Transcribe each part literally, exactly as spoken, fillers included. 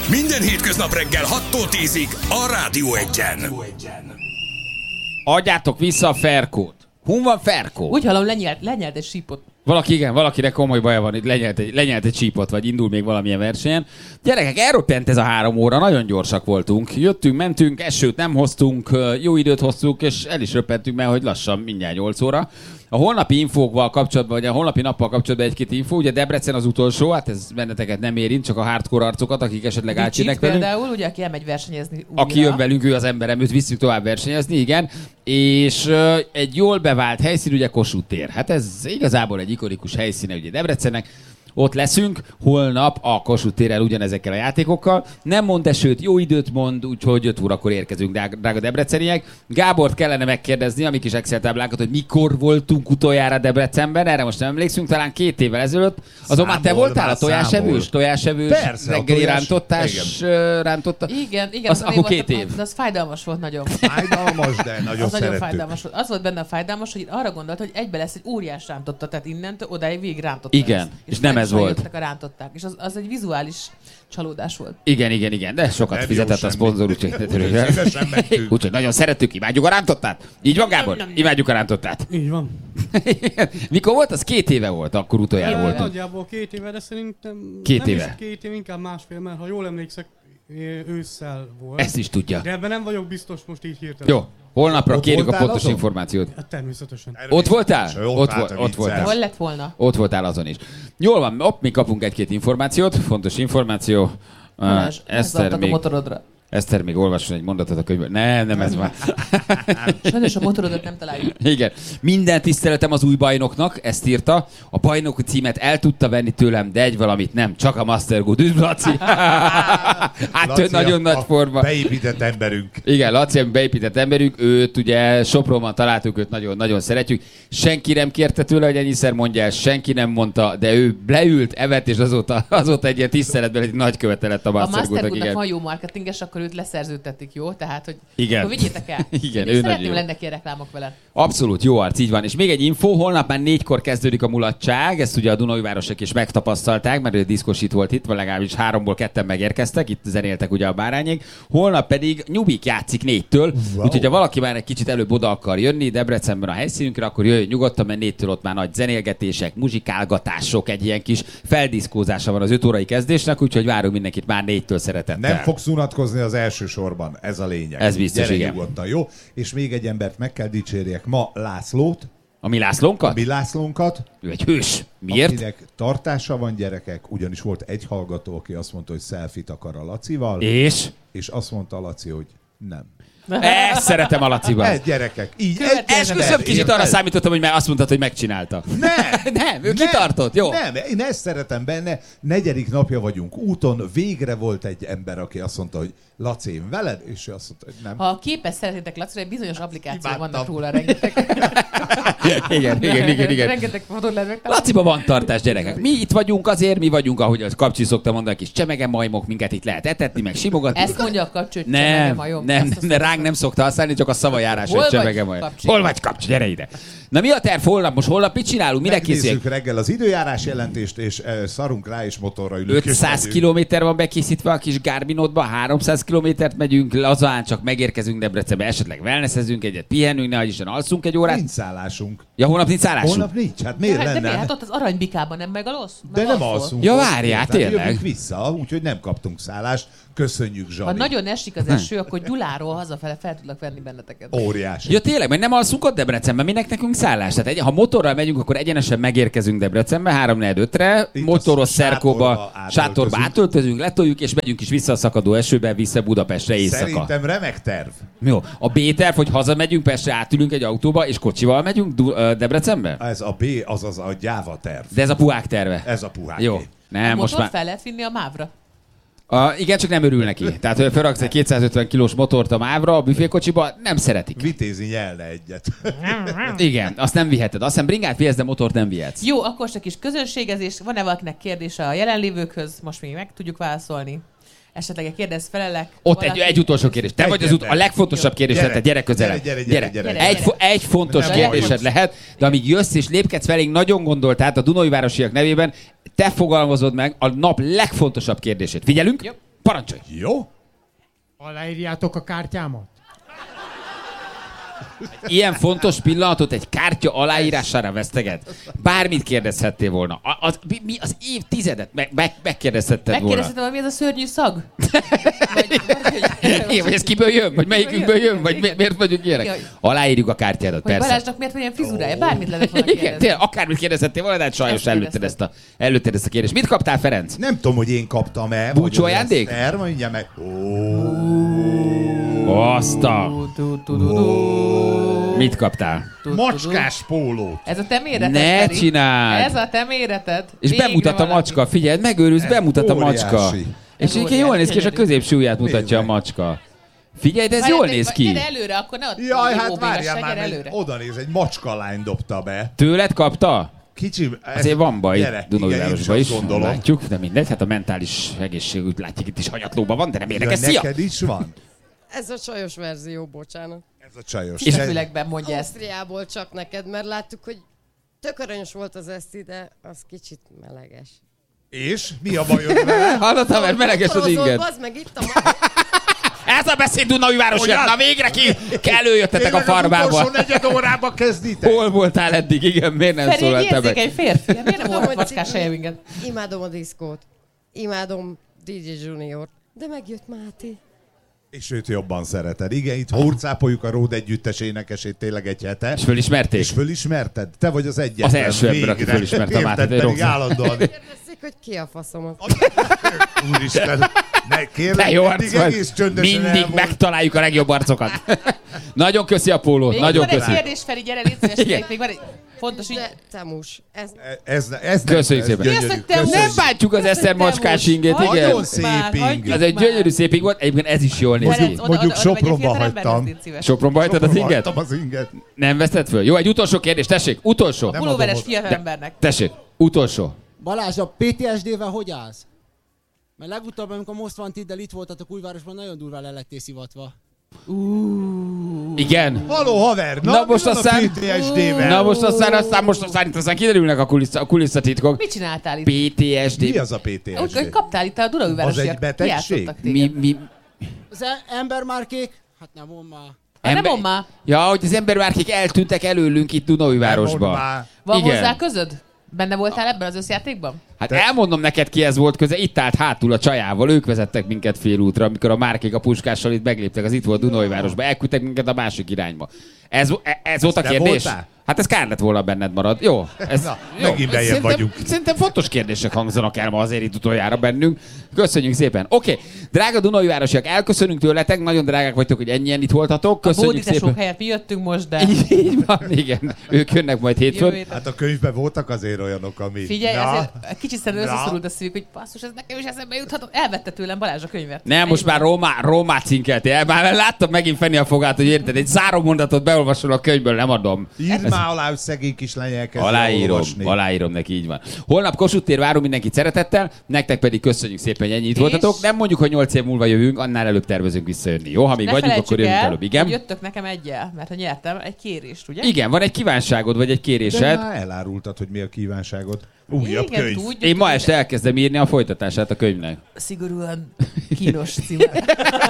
Minden hétköznap reggel hattól tízig a Rádió Egyen. Adjátok vissza a Ferkót. Hun van Ferkó? Úgy hallom, lenyelt, lenyelt egy sípot. Valaki, igen, valakinek komoly baja van, itt lenyelt egy, lenyelt egy csípot, vagy indul még valamilyen versenyen. Gyerekek, elroppant ez a három óra, nagyon gyorsak voltunk. Jöttünk, mentünk, esőt nem hoztunk, jó időt hoztunk, és el is röppentünk, mert hogy lassan mindjárt nyolc óra. A holnapi infókval kapcsolatban, vagy a holnapi nappal kapcsolatban egy-két infó, ugye Debrecen az utolsó, hát ez benneteket nem érint, csak a hardcore arcokat, akik esetleg átjönnek velünk. Például, ugye, aki elmegy versenyezni újra. Aki jön velünk, ő az emberem, őt visszük tovább versenyezni, igen. És uh, egy jól bevált helyszín, ugye Kossuth tér. Hát ez igazából egy ikonikus helyszíne ugye Debrecennek. Ott leszünk, holnap a Kossuth térrel ugyanezekkel a játékokkal. Nem mond esőt, jó időt mond, úgyhogy öt órakor érkezünk, drága, drága debreceniek. Gábort kellene megkérdezni, a mi kis Excel táblákat, hogy mikor voltunk utoljára Debrecenben, erre most nem emlékszünk, talán két évvel ezelőtt. Azon már te voltál a tojásevős, tojásevős, Persze, reggeli tojás... rántottás, rántotta. Igen, igen. Az, akkor két év. De az fájdalmas volt nagyon. Fájdalmas, de nagyon az szerettük. nagyon fájdalmas volt. Az volt benne a fájdalmas, hogy arra gondolt, hogy egybe lesz egy óriás rántotta, tehát innentől odáig végig rántotta. Igen, lesz. és, és nem ez volt. A rántották, és az, az egy vizuális csalódás volt. Igen, igen, igen, de sokat nem fizetett a szponzor, úgyhogy úgyhogy nagyon szeretjük, imádjuk a rántottát. Így van, Gábor? Imádjuk a rántottát. Így van. Mikor volt? Az két éve volt, akkor utoljára Én voltunk. nagyjából két éve, de szerintem Két nem éve. is két év, inkább másfél, mert ha jól emlékszek, ősszel volt. Ezt is tudja. De ebben nem vagyok biztos most így hirtelen. Jó, holnapra Ott kérjük a voltál pontos azon? információt. Hát természetesen. Ott voltál? Ott Ott, állt volt, a ott vicces. voltál. Hol lett volna? Ott voltál azon is. Jól van, ott mi kapunk egy-két információt, fontos információ. Balázs, Uh, Eszter a még, motorodra. Eszter még olvasson egy mondatot a könyvből. Nem, nem ez már. Sajnos a motorodat nem találjuk. Igen. Minden tiszteletem az új bajnoknak, ezt írta. A bajnoki címet el tudta venni tőlem, de egy valamit nem, csak a Master Good. Üdv, Laci! Hát Laci, ő nagyon a, nagy forma. A beépített emberünk. Igen, Laci, beépített emberünk, őt ugye Sopronban találtuk, őt nagyon-nagyon szeretjük. Senki nem kérte tőle, hogy ennyiszer mondja el, senki nem mondta, de ő leült, evett, és azóta, azóta egy ilyen tiszteletben egy nagy követe lett a A Master Master Goodnak. Goodnak Igen. van jó marketinges, akkor őt leszerződtetik, jó? Tehát, hogy Igen. akkor vigyétek el. Igen, Én ő szeretném nagy jó. lennek ilyen reklámok vele. Abszolút, jó arc, így van. És még egy info, holnap már négykor kezdődik a mulatság, ezt ugye a Dunaújvárosok is megtapasztalták, mert ő diszkosít volt itt, vagy legalábbis háromból ketten megérkeztek, itt zenéltek ugye a bárányék. Holnap pedig Nyubik játszik négytől, Wow. úgyhogy ha valaki már egy kicsit előbb oda akar jönni Debrecenben a helyszínünkre, akkor jöjjön nyugodtan, mert négytől ott már nagy zenélgetések, muzsikálgatások, egy ilyen kis feldiszkózása van az öt órai kezdésnek, úgyhogy várunk mindenkit már négytől szeretettel. Nem fogsz unatkozni az első sorban, ez a lényeg. Ez biztos, Gyere igen. nyugodtan, jó? És még egy embert meg kell dicsérjek ma, Lászlót, A mi Lászlónkat? a mi Lászlónkat, Ő egy hős. Miért? akinek tartása van, gyerekek, ugyanis volt egy hallgató, aki azt mondta, hogy selfit akar a Lacival, És? és azt mondta a Laci, hogy nem. Ezt szeretem a Laciban. Ez gyerekek, így Következő. egy Esküszöm, kicsit arra számítottam, hogy már azt mondtad, hogy megcsinálta. Nem! Nem, ő kitartott, jó. Nem, én ezt szeretem benne. Negyedik napja vagyunk úton, végre volt egy ember, aki azt mondta, hogy Laci, én veled, és ő azt mondta, hogy nem. Ha a képes szeretnétek Lacira, egy bizonyos applikációk Imádtam. vannak róla rengeteg. Igen, igen, igen, igen. Rengeteg fotót lehet megtalálni. Laciba van tartás, gyerekek. Mi itt vagyunk azért, mi vagyunk, ahogy a Kapcsi szokta mondani, kis csemege majmok, minket itt lehet etetni, meg simogatni. Ezt mondja a Kapcsi, hogy Nem, csemege majom. nem, Ezt nem, ránk nem szokta használni, csak a szavajárás, Hol hogy vagy, csemege majom. Kapcsi? Hol vagy, Kapcsi, gyere ide. Na mi a terv holnap? Most holnap mit csinálunk? Mire Megnézzük készüljünk? reggel az időjárás jelentést, és uh, szarunk rá, és motorra ülünk. és ötszáz megyünk. kilométer van bekészítve a kis Garminodba, háromszáz kilométert megyünk, lazán csak megérkezünk Debrecenbe, esetleg wellnessezünk egyet, pihenünk, nehogy Isten alszunk egy órát. Nincs szállásunk. Ja, holnap nincs szállásunk. Holnap nincs, hát De, miért hát, de lenne? mi? Hát ott az aranybikában nem megalsz? De nem alszunk. Ja, ott. várjál, Tehát tényleg? Jövünk vissza, úgyhogy nem kaptunk szállást. Köszönjük, Zsani. Ha nagyon esik az eső, akkor Gyuláról hazafele fel tudlak venni benneteket. Óriási. Ja tényleg, mert nem alszunk ott Debrecenben, minek nekünk szállás? Tehát egy, ha motorral megyünk, akkor egyenesen megérkezünk Debrecenbe, három negyven ötre, Itt motoros a szerkóba, sátorba átöltözünk. sátorba átöltözünk, letoljuk, és megyünk is vissza a szakadó esőbe, vissza Budapestre éjszaka. Szerintem remek terv. Jó, a B-terv, hogy hazamegyünk, Pestre átülünk egy autóba, és kocsival megyünk Du- ö, Debrecenbe? Ez a B, azaz a gyáva terv. De ez a puhák terve. Ez a puhák. Jó. A Nem, motor most már... fel lehet vinni a mávra. A, igen, csak nem örül neki. Tehát, hogy felraksz egy kétszázötven kilós motort a mávra, a büfékocsiba, nem szeretik. Vitézi nyelne egyet. Igen, azt nem viheted. Azt hiszem bringát vihetsz, de motort nem vihetsz. Jó, akkor csak kis közönségezés. Van-e valakinek kérdése a jelenlévőkhöz? Most még meg tudjuk válaszolni. Esetleg egy kérdez felelek. Ott egy, egy utolsó kérdés. Te vagy az ut- a legfontosabb kérdés, Gyere, tehát gyere közelebb. gyere, gyere, gyere, gyere. Egy, fo- egy fontos Nem kérdésed vagy. lehet, de amíg jössz és lépkedsz felénk, nagyon gondolt, tehát a Dunaújvárosiak nevében te fogalmazod meg a nap legfontosabb kérdését. Figyelünk? Jó. Parancsolj! Jó? Aláírjátok a kártyámat? Ilyen fontos pillanatot egy kártya aláírására veszteget. Bármit kérdezhettél volna. A, az, mi, mi az évtizedet meg, meg, megkérdezhetted volna. Megkérdezhetem, hogy mi ez a szörnyű szag? Vagy, vagy, vagy ez kiből jön? Vagy melyikünkből jön? Vagy mi, miért vagyunk ilyenek? Aláírjuk a kártyádat, Hogy persze. Balázsnak miért van ilyen frizurája? Bármit lehet volna Igen, kérdezni. tényleg, akármit kérdezhettél volna, de hát sajnos Ezt előtted ezt, a, előtted ezt a kérdést. Mit kaptál, Ferenc? Nem tudom, hogy én kaptam-e. Búcsú ajándék? Eszter, mondja meg. Azt a... Tu, tu, tu, tu. Mit kaptál? Tu, tu, tu. Macskás pólót. Ez a te méreted, Ne Feri. csináld! Ez a te méreted. És Végre bemutat a valaki. macska, figyeld, megőrülsz, bemutat a macska. óriási. És így óriási, jól néz ki, és a gyönyörű. középső ujját mutatja Nézd a meg. macska. Figyelj, de ez Várjál, jól de- néz ki. Gyere előre, akkor ne ott Jaj, jó hát bénesság, várjál már, gyere egy, előre. oda néz, egy macskalány dobta be. Tőled kapta? Kicsi... ez- Azért van baj gyere, Dunaújvárosban igen, is, én is azt gondolom. látjuk, de mindegy, hát a mentális egészségügy látjuk itt is hanyatlóban van, de nem Ja, érdekes. Szia! neked is van? Ez a csajos verzió, bocsánat. Ez a csajos. És fülekben mondja ezt. Ausztriából csak neked, mert láttuk, hogy tök aranyos volt az eszti, de az kicsit meleges. És? Mi a bajod vele? Hallottál, mert meleges az Motorozol, inged. bazd meg itt a Ez a beszéd Dunaújvárosért! Olyan? Na végre ki előjöttetek a Tényleg az farmába. utolsó negyed órában kezditek? Hol voltál eddig? Igen, miért nem Feri, egy szólaltál meg? érzékeny férfi. Miért nem Tudom, volt hogy macskás cipő. helyeminket? Imádom a diszkót. Imádom dé dzsé Junior. De megjött Máté. És őt jobban szereted. Igen, itt hurcápoljuk a Ród együttes énekesét tényleg egy hete. És fölismerték? És fölismerted? Te vagy az egyetlen. Az első ember, aki végre. fölismerte a Mátét, Érted, egy pedig rockstar. állandóan. Kérdezzék, hogy ki a faszomat. Úristen, ne kérlek, Te jó eddig arc vagy. egész csöndesen Mindig elmond. megtaláljuk a legjobb arcokat. Nagyon köszi a pólót, Még nagyon van egy köszi. kérdés, Feri, gyere, légy szíves, Igen. még még van egy fontos ügy. De Temus, ez Ez, ez Köszönjük ez szépen. gyönyörű. Mi az, hogy te Köszönjük. Nem bántjuk az Eszter Köszönöm, macskás Temus. ingét, igen. Nagyon Már, szép hagyjuk ing. Ez egy már. gyönyörű szép ing volt, egyébként ez is jól néz Ferenc, ki. oda- Mondjuk oda- oda megy egy Sopronba fiatal ember, hagytam. légy szíves. Sopronba hagytad az inget? Hagytam az inget. Nem veszted föl? Jó, egy utolsó kérdés, tessék, utolsó. Nem Pulóveres adom fiatal embernek. Tessék, utolsó. Balázs, a pé té es dé-vel hogy állsz? Mert legutóbb, amikor Most Wanted-del itt voltatok Újvárosban, nagyon durván le lettél szivatva. Igen. Haló, haver! Na, Na mi most van aztán- a pé té es dé-vel? Na most aztán, aztán most aztán itt aztán kiderülnek a, kulissza, a kulisszatitkok. Mit csináltál itt? pé té es dé. Mi az a pé té es Úgy, hogy dé? kaptál itt a Dunaújvárosiak. Az egy betegség? Kijátszottak Mi, téged. mi, Az e- embermárkék? Hát nem mond már. Hát nem ember- mondd már. Ja, hogy az embermárkék eltűntek előlünk itt Nem Dunaújvárosba. mondd már. Van Igen. hozzá közöd? Benne voltál ebben az összjátékban? Hát elmondom neked, ki ez volt köze. Itt állt hátul a csajával, ők vezettek minket félútra, amikor a márkék a puskással itt megléptek, az itt volt Dunaújvárosba, elküldtek minket a másik irányba. Ez, e- ez volt a te kérdés? voltál? Hát ez kár lett volna benned marad. Jó. Ez, Na, jó. megint bejebb Szerintem- vagyunk. Szerintem fontos kérdések hangzanak el ma azért itt utoljára bennünk. Köszönjük szépen. Oké, okay. Drága Dunaújvárosiak, elköszönünk tőletek, nagyon drágák vagytok, hogy ennyien itt voltatok. A Köszönjük bódítások szépen. helyett mi jöttünk most, de Így, így van, igen. Ők jönnek majd jövő hétfőn. héten. Hát a könyvben voltak azért olyanok, ami... Figyelj, Na, ezért kicsit szerintem Na. összeszorult a szívük, hogy basszus, ez nekem is eszembe juthatott. Elvette tőlem Balázs a könyvet. Nem, most már Rómá, Rómát cinkeltél. Már láttam megint Feni a fogát, hogy érted, egy záró mondatot beolvasol a könyvből, nem adom. Írd már alá, hogy szegény kislány elkezd Aláírom, olvasni. aláírom neki, így van. Holnap Kossuth tér, várom mindenkit szeretettel, nektek pedig köszönjük szépen, hogy ennyit És- voltatok. Nem mondjuk, hogy nyolc év múlva jövünk, annál előbb tervezünk visszajönni. Jó, ha még Ne vagyunk, felejtsük akkor jövünk el, előbb. Igen? hogy jöttök nekem egyel, mert ha nyertem egy kérést, ugye? Igen, van egy kívánságod, vagy egy De kérésed. már elárultad, hogy mi a kívánságod. Újabb Igen, könyv. tudjuk. Én ma este elkezdem írni a folytatását a könyvnek. Szigorúan kínos címmel.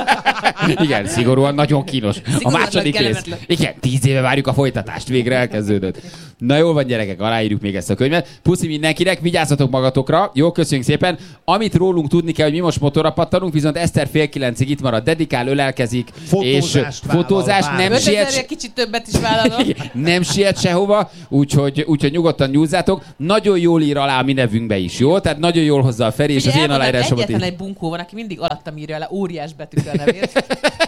Igen, szigorúan nagyon kínos. A Szigorúan második rész. kellemetlen. Igen, tíz éve várjuk a folytatást, végre elkezdődött. Na jól van, gyerekek, aláírjuk még ezt a könyvet. Puszi mindenkinek, vigyázzatok magatokra. Jó, köszönjük szépen. Amit rólunk tudni kell, hogy mi most motorra pattanunk, viszont Eszter fél kilencig itt marad, dedikál, ölelkezik, Fotózást és vállal, fotózás vállal. nem ötezerért siet, kicsit többet is vállalom. nem siet sehova, úgyhogy, úgyhogy nyugodtan nyúzzátok. Nagyon jól ír alá a mi nevünkbe is, jó? Tehát nagyon jól hozza a Feri, és az Ugye én elmondom, aláírásomat egyetlen is. egy bunkó van, aki mindig alattam írja le óriás betűkkel a nevét.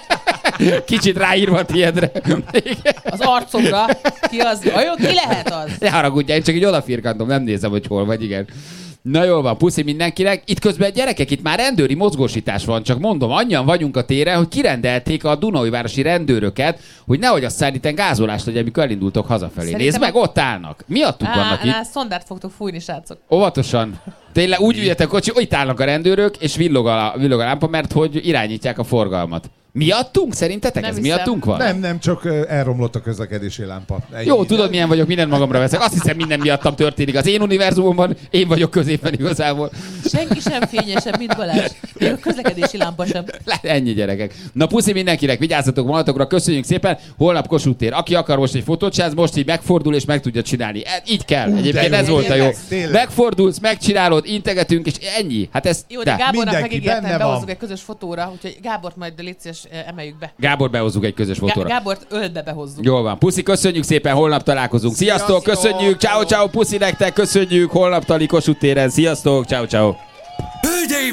Kicsit ráírva a tiédre. Az arcomra. Ki az? Vajon ki lehet az? Ne haragudjál, én csak így odafirkantom, nem nézem, hogy hol vagy, igen. Na jól van, puszi mindenkinek. Itt közben gyerekek, itt már rendőri mozgósítás van, csak mondom, annyian vagyunk a téren, hogy kirendelték a Dunaújvárosi rendőröket, hogy nehogy aztán itten gázolás legyen, amikor elindultok hazafelé. Szerintem Nézd meg, a- ott állnak. Miattuk vannak Á, itt. á, szondát fogtok fújni, srácok. Óvatosan. Tényleg úgy üljetek kocsi, itt állnak a rendőrök, és villog a, villog a lámpa, mert hogy irányítják a forgalmat. Miattunk? Szerintetek Nem ez hiszem. miattunk van? Nem, nem, csak ö, elromlott a közlekedési lámpa. Ennyi. Jó, tudod milyen vagyok, mindent magamra veszek. Azt hiszem minden miattam történik. Az én univerzumomban én vagyok középen igazából. Senki sem fényesebb, mint Balázs. Még a közlekedési lámpa sem. Ennyi gyerekek. Na puszi mindenkinek, vigyázzatok magatokra, köszönjük szépen. Holnap Kossuth tér. Aki akar most egy fotót csinálni, most így megfordul és meg tudja csinálni. E- így kell. Egyébként jó. ez volt a jó. Tényleg. Megfordulsz, megcsinálod, integetünk, és ennyi. Hát ez... Jó, de de. Gábornak Mindenki megígértem, benne behozzuk van. egy közös fotóra, úgyhogy Gábort majd légy szíves, emeljük be. Gábor, behozzuk egy közös Gá- fotóra. Gábort ölbe behozzuk. Jól van. Puszi, köszönjük szépen, holnap találkozunk. Sziasztok, Sziasztok. köszönjük. Ciao, ciao, puszi nektek, köszönjük. Holnap tali Kossuth téren. Sziasztok, ciao, ciao. Hölgyeim